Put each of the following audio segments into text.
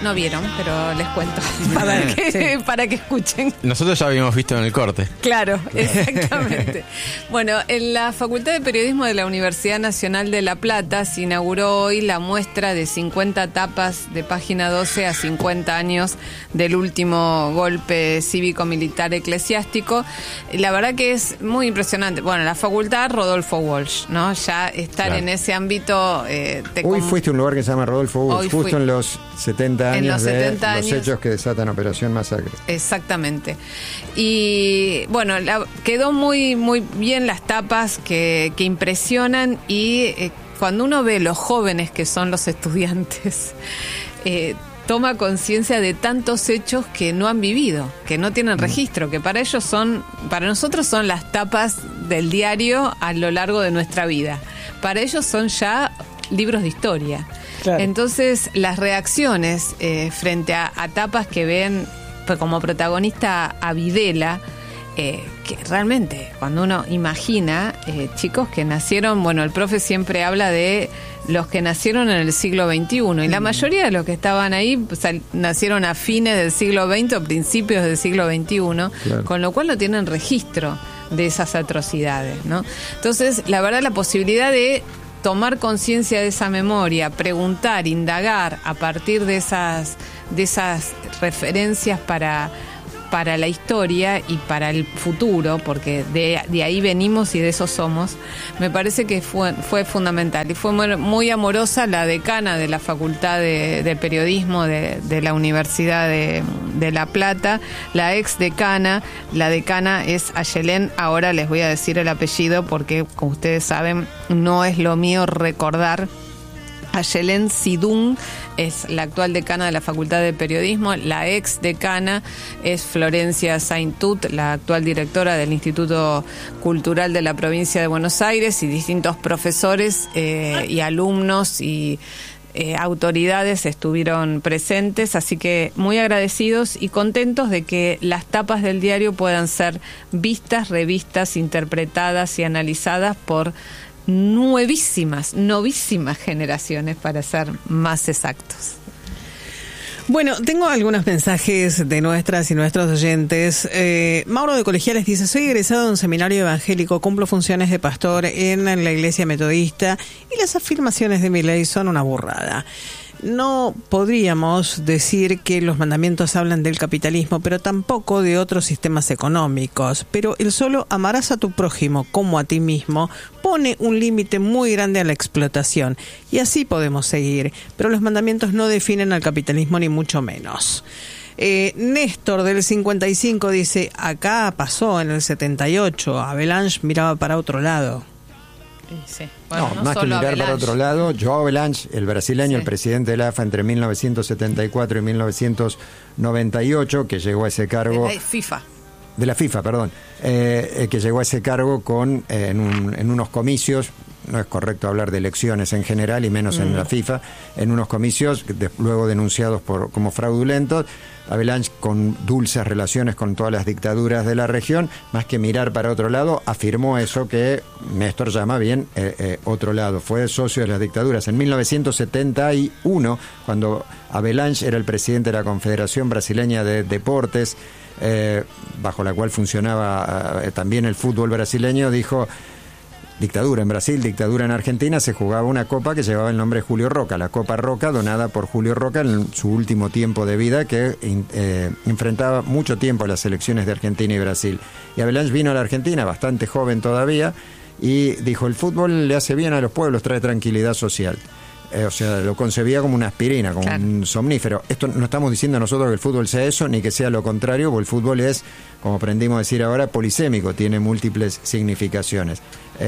No vieron, pero les cuento para que escuchen. Nosotros ya habíamos visto en el corte. Claro, exactamente. Bueno, en la Facultad de Periodismo de la Universidad Nacional de La Plata se inauguró hoy la muestra de 50 tapas de Página 12 a 50 años del último golpe cívico-militar eclesiástico. La verdad que es muy impresionante. Bueno, la facultad Rodolfo Walsh, ¿no? Ya estar en ese ámbito... Hoy fuiste a un lugar que se llama Rodolfo Walsh, justo en los 70 años de los hechos que desatan Operación Masacre. Exactamente. Y bueno, quedó muy, muy bien las tapas que impresionan y cuando uno ve los jóvenes que son los estudiantes, toma conciencia de tantos hechos que no han vivido, que no tienen registro, que para nosotros son las tapas del diario a lo largo de nuestra vida. Para ellos son ya libros de historia. Claro. Entonces, las reacciones frente a tapas que ven como protagonista a Videla, que realmente cuando uno imagina chicos que nacieron, bueno, el profe siempre habla de los que nacieron en el siglo XXI y la mayoría de los que estaban ahí nacieron a fines del siglo XX o principios del siglo XXI, claro. Con lo cual no tienen registro de esas atrocidades, ¿no? Entonces, la verdad, la posibilidad de tomar conciencia de esa memoria, preguntar, indagar a partir de esas referencias para la historia y para el futuro, porque de ahí venimos y de eso somos, me parece que fue fundamental. Y fue muy amorosa la decana de la Facultad de Periodismo de la Universidad de La Plata, la ex decana. La decana es Ayelén, ahora les voy a decir el apellido porque, como ustedes saben, no es lo mío recordar. Ayelén Sidún es la actual decana de la Facultad de Periodismo. La ex decana es Florencia Saintut, la actual directora del Instituto Cultural de la Provincia de Buenos Aires, y distintos profesores y alumnos y autoridades estuvieron presentes, así que muy agradecidos y contentos de que las tapas del diario puedan ser vistas, revistas, interpretadas y analizadas por novísimas generaciones, para ser más exactos. Bueno, tengo algunos mensajes de nuestras y nuestros oyentes. Mauro de Colegiales dice: soy egresado de un seminario evangélico, cumplo funciones de pastor en la iglesia metodista y las afirmaciones de Milei son una burrada. No podríamos decir que los mandamientos hablan del capitalismo, pero tampoco de otros sistemas económicos. Pero el solo amarás a tu prójimo como a ti mismo pone un límite muy grande a la explotación. Y así podemos seguir. Pero los mandamientos no definen al capitalismo ni mucho menos. Néstor del 55 dice: acá pasó en el 78, Avalanche miraba para otro lado. Sí. Bueno, no más que mirar Avalanche. para otro lado, João Avalanche, el brasileño, sí, el presidente de la AFA entre 1974 y 1998, que llegó a ese cargo... De la FIFA, perdón. Que llegó a ese cargo en unos comicios, no es correcto hablar de elecciones en general y menos en la FIFA, en unos comicios luego denunciados como fraudulentos. Avalanche, con dulces relaciones con todas las dictaduras de la región, más que mirar para otro lado, afirmó eso que Néstor llama bien otro lado. Fue socio de las dictaduras. En 1971, cuando Avalanche era el presidente de la Confederación Brasileña de Deportes, bajo la cual funcionaba también el fútbol brasileño, dijo: dictadura en Brasil, dictadura en Argentina. Se jugaba una copa que llevaba el nombre de Julio Roca, la Copa Roca, donada por Julio Roca en su último tiempo de vida, que enfrentaba mucho tiempo a las selecciones de Argentina y Brasil. Y Avalanche vino a la Argentina, bastante joven todavía, y dijo: el fútbol le hace bien a los pueblos, trae tranquilidad social. O sea, lo concebía como una aspirina, como un somnífero. Esto no estamos diciendo nosotros que el fútbol sea eso, ni que sea lo contrario, porque el fútbol es, como aprendimos a decir ahora, polisémico, tiene múltiples significaciones.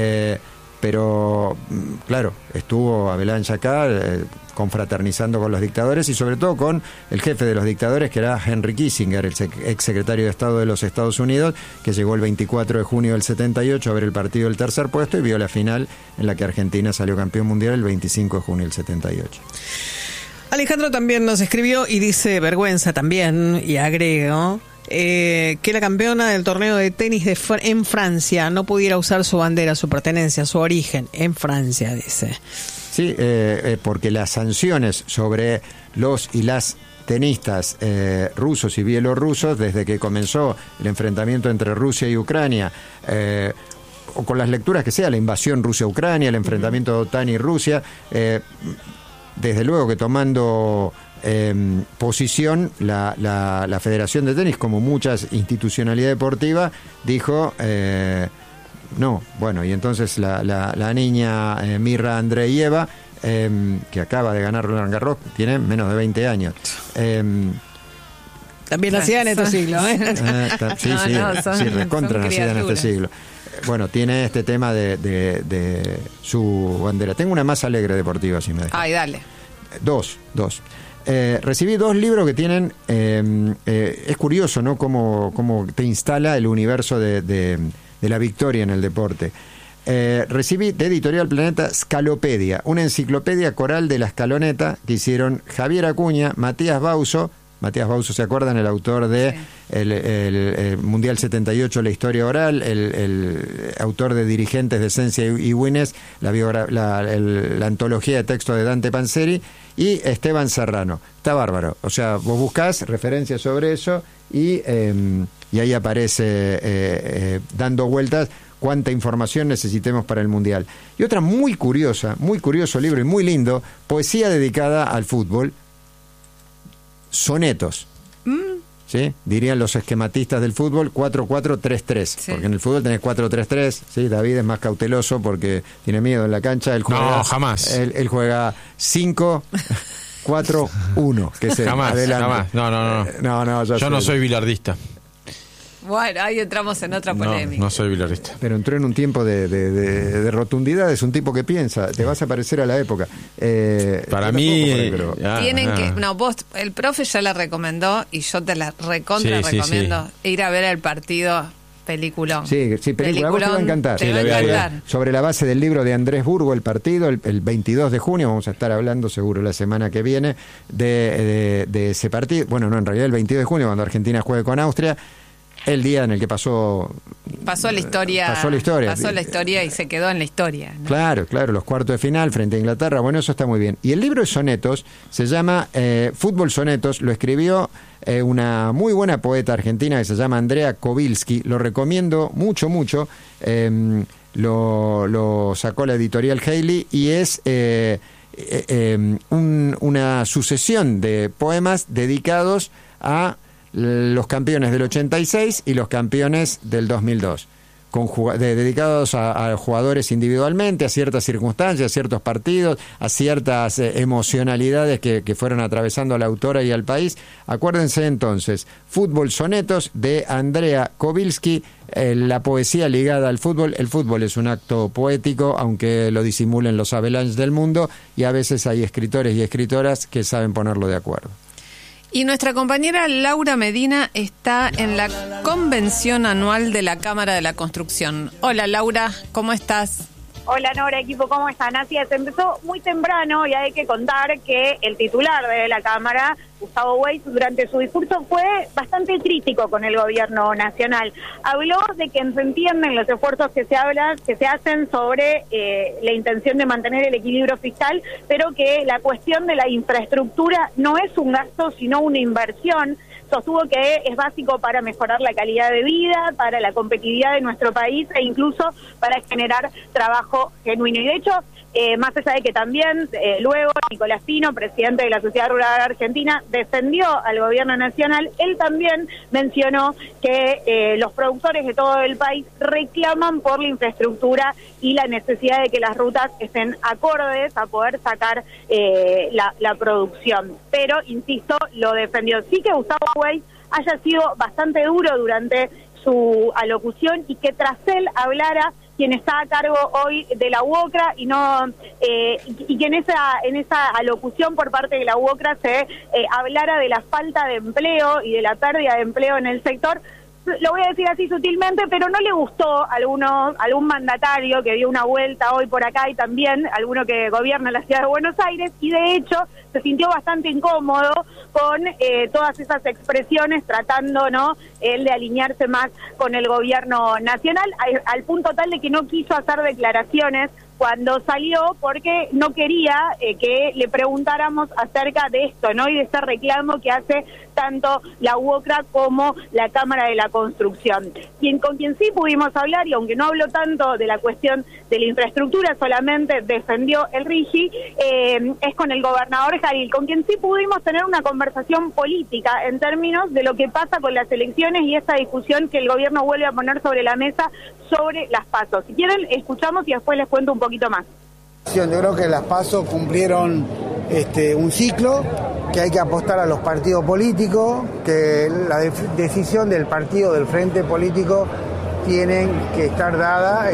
Pero, claro, estuvo Avalanche acá confraternizando con los dictadores y sobre todo con el jefe de los dictadores, que era Henry Kissinger, el exsecretario de Estado de los Estados Unidos, que llegó el 24 de junio del 78 a ver el partido del tercer puesto y vio la final en la que Argentina salió campeón mundial el 25 de junio del 78. Alejandro también nos escribió y dice: vergüenza también, y agrego que la campeona del torneo de tenis en Francia no pudiera usar su bandera, su pertenencia, su origen en Francia, dice. Sí, porque las sanciones sobre los y las tenistas rusos y bielorrusos desde que comenzó el enfrentamiento entre Rusia y Ucrania, o con las lecturas que sea, la invasión Rusia-Ucrania, el enfrentamiento de OTAN y Rusia, desde luego que tomando posición la Federación de Tenis, como muchas institucionalidad deportiva, dijo no, bueno, y entonces la niña Mirra Andreeva, que acaba de ganar Roland Garros, tiene menos de 20 años. También nacida en este siglo, sí, recontra nacida en este siglo. Bueno, tiene este tema de su bandera. Tengo una más alegre deportiva, si me dejas. Ay, dale. Dos. Recibí 2 libros que tienen... es curioso, ¿no? Cómo te instala el universo de la victoria en el deporte. Recibí de Editorial Planeta Scalopedia, una enciclopedia coral de la escaloneta que hicieron Javier Acuña, Matías Bauso, ¿se acuerdan? El autor de el Mundial 78, la historia oral, el autor de Dirigentes de Esencia y Winnes, la antología de texto de Dante Panzeri, y Esteban Serrano. Está bárbaro. O sea, vos buscás referencias sobre eso y ahí aparece dando vueltas cuánta información necesitemos para el Mundial. Y otra muy curioso libro y muy lindo, poesía dedicada al fútbol, sonetos. ¿Sí? Dirían los esquematistas del fútbol, 4-4-3-3, sí. Porque en el fútbol tenés 4-3-3, ¿sí? David es más cauteloso porque tiene miedo en la cancha. Él juega, no, jamás. Él juega 5-4-1, que es jamás, adelante. Jamás. No, yo no soy bilardista. Bueno, ahí entramos en otra polémica. No soy bilardista. Pero entró en un tiempo de rotundidad, es un tipo que piensa, te vas a parecer a la época. Para mí... Tienen que... No, vos, el profe ya la recomendó y yo te la recomiendo. Sí. Ir a ver el partido, peliculón. Sí, película. A vos te va a encantar. Te va a encantar. Sobre la base del libro de Andrés Burgo, el partido, el 22 de junio, vamos a estar hablando seguro la semana que viene de ese partido. Bueno, no, en realidad el 22 de junio, cuando Argentina juegue con Austria, el día en el que pasó la historia y se quedó en la historia, ¿no? Claro, los cuartos de final frente a Inglaterra. Bueno, eso está muy bien. Y el libro de sonetos se llama Fútbol Sonetos. Lo escribió una muy buena poeta argentina que se llama Andrea Kobilski. Lo recomiendo mucho. Lo sacó la editorial Haley y es una sucesión de poemas dedicados a los campeones del 86 y los campeones del 2002, dedicados a jugadores individualmente, a ciertas circunstancias, a ciertos partidos, a ciertas emocionalidades que fueron atravesando a la autora y al país. Acuérdense entonces, Fútbol Sonetos de Andrea Kobilski, la poesía ligada al fútbol. El fútbol es un acto poético, aunque lo disimulen los Avalanche del mundo, y a veces hay escritores y escritoras que saben ponerlo de acuerdo. Y nuestra compañera Laura Medina está en la convención anual de la Cámara de la Construcción. Hola Laura, ¿cómo estás? Hola Nora, equipo, ¿cómo están? Así es, empezó muy temprano y hay que contar que el titular de la Cámara, Gustavo Weiss, durante su discurso fue bastante crítico con el gobierno nacional. Habló de que se entienden los esfuerzos que se hacen sobre la intención de mantener el equilibrio fiscal, pero que la cuestión de la infraestructura no es un gasto, sino una inversión. Sostuvo que es básico para mejorar la calidad de vida, para la competitividad de nuestro país e incluso para generar trabajo genuino. Y de hecho, más allá de que también luego Nicolás Pino, presidente de la Sociedad Rural Argentina, defendió al gobierno nacional, él también mencionó que los productores de todo el país reclaman por la infraestructura y la necesidad de que las rutas estén acordes a poder sacar la producción. Pero, insisto, lo defendió. Sí que Gustavo Weiss haya sido bastante duro durante su alocución y que tras él hablara quien está a cargo hoy de la UOCRA y que en esa alocución por parte de la UOCRA se hablara de la falta de empleo y de la pérdida de empleo en el sector. Lo voy a decir así sutilmente, pero no le gustó a algún mandatario que dio una vuelta hoy por acá y también alguno que gobierna la ciudad de Buenos Aires, y de hecho se sintió bastante incómodo con todas esas expresiones, tratando, ¿no?, él de alinearse más con el gobierno nacional, al punto tal de que no quiso hacer declaraciones cuando salió, porque no quería que le preguntáramos acerca de esto, ¿no? Y de este reclamo que hace tanto la UOCRA como la Cámara de la Construcción. Con quien sí pudimos hablar, y aunque no habló tanto de la cuestión de la infraestructura, solamente defendió el RIGI, es con el gobernador Jalil, con quien sí pudimos tener una conversación política en términos de lo que pasa con las elecciones y esta discusión que el gobierno vuelve a poner sobre la mesa sobre las PASO. Si quieren, escuchamos y después les cuento un poquito más. Yo creo que las PASO cumplieron un ciclo, que hay que apostar a los partidos políticos, que la decisión del partido, del frente político, tienen que estar dada,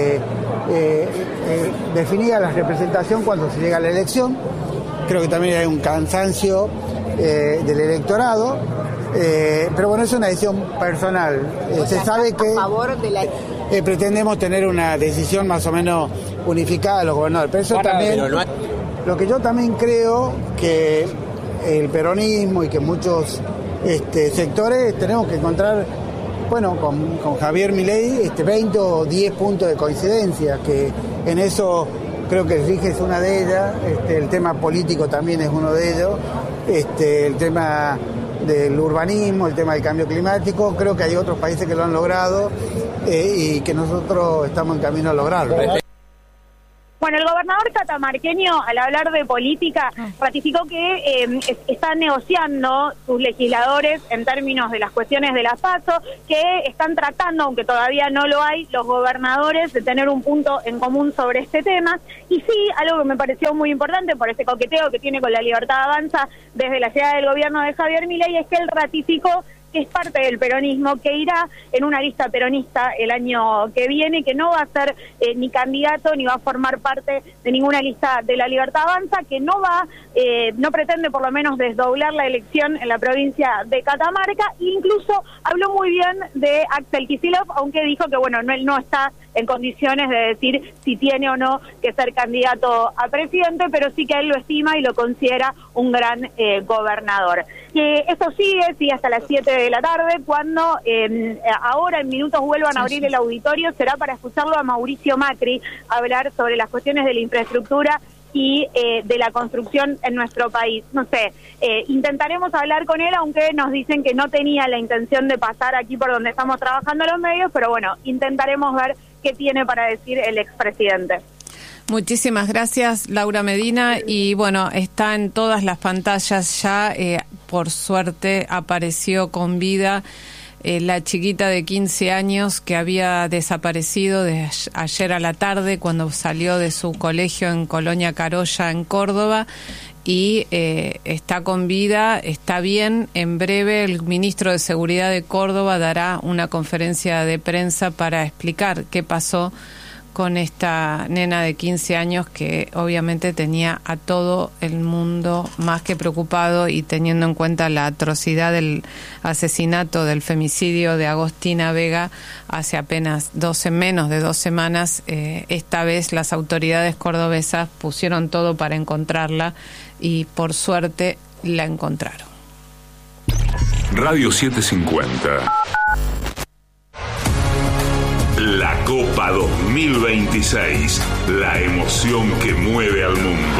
definida la representación cuando se llega a la elección. Creo que también hay un cansancio del electorado, pero bueno, es una decisión personal. Se sabe que a favor de la... pretendemos tener una decisión más o menos unificada de los gobernadores, pero eso también... Lo que yo también creo que el peronismo y que muchos sectores tenemos que encontrar, bueno, con Javier Milei, 20 o 10 puntos de coincidencia, que en eso creo que el RIGI es una de ellas, el tema político también es uno de ellos, el tema del urbanismo, el tema del cambio climático, creo que hay otros países que lo han logrado y que nosotros estamos en camino a lograrlo. Bueno, el gobernador catamarqueño, al hablar de política, ratificó que están negociando sus legisladores en términos de las cuestiones de las PASO, que están tratando, aunque todavía no lo hay, los gobernadores de tener un punto en común sobre este tema. Y sí, algo que me pareció muy importante por ese coqueteo que tiene con La Libertad Avanza desde la llegada del gobierno de Javier Milei, es que él ratificó que es parte del peronismo, que irá en una lista peronista el año que viene, que no va a ser ni candidato ni va a formar parte de ninguna lista de La Libertad Avanza, que no pretende por lo menos desdoblar la elección en la provincia de Catamarca, e incluso habló muy bien de Axel Kicillof, aunque dijo que bueno, él no está en condiciones de decir si tiene o no que ser candidato a presidente, pero sí que él lo estima y lo considera un gran gobernador. Esto sigue hasta las 7 de la tarde, cuando ahora en minutos vuelvan a abrir el auditorio, será para escucharlo a Mauricio Macri hablar sobre las cuestiones de la infraestructura y de la construcción en nuestro país. No sé, intentaremos hablar con él, aunque nos dicen que no tenía la intención de pasar aquí por donde estamos trabajando los medios, pero bueno, intentaremos ver qué tiene para decir el expresidente. Muchísimas gracias, Laura Medina, y bueno, está en todas las pantallas ya, por suerte apareció con vida la chiquita de 15 años que había desaparecido de ayer a la tarde cuando salió de su colegio en Colonia Carolla, en Córdoba, y está con vida, está bien. En breve el ministro de Seguridad de Córdoba dará una conferencia de prensa para explicar qué pasó con esta nena de 15 años que obviamente tenía a todo el mundo más que preocupado, y teniendo en cuenta la atrocidad del asesinato, del femicidio de Agostina Vega hace apenas menos de 2 semanas, esta vez las autoridades cordobesas pusieron todo para encontrarla y por suerte la encontraron. Radio 750. La Copa 2026, la emoción que mueve al mundo.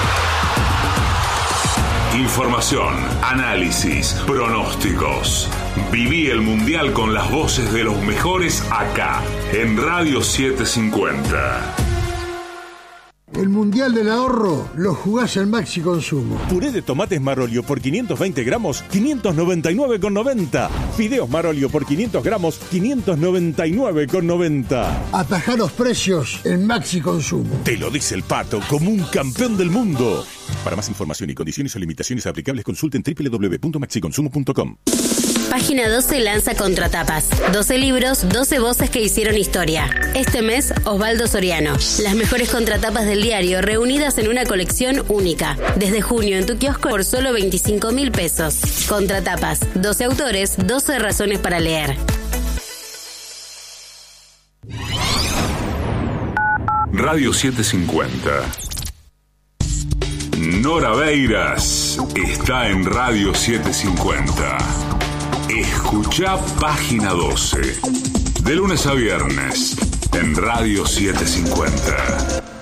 Información, análisis, pronósticos. Viví el Mundial con las voces de los mejores acá, en Radio 750. El Mundial del Ahorro lo jugás en Maxi Consumo. Puré de tomates Marolio por 520 gramos, 599,90. Fideos Marolio por 500 gramos, 599,90. Atajá los precios en Maxi Consumo. Te lo dice el Pato, como un campeón del mundo. Para más información y condiciones o limitaciones aplicables, consulten www.maxiconsumo.com. Página 12 lanza Contratapas. 12 libros, 12 voces que hicieron historia. Este mes, Osvaldo Soriano. Las mejores contratapas del diario reunidas en una colección única. Desde junio en tu kiosco por solo 25.000 pesos. Contratapas. 12 autores, 12 razones para leer. Radio 750. Nora Beiras está en Radio 750. Escuchá Página 12. De lunes a viernes, en Radio 750.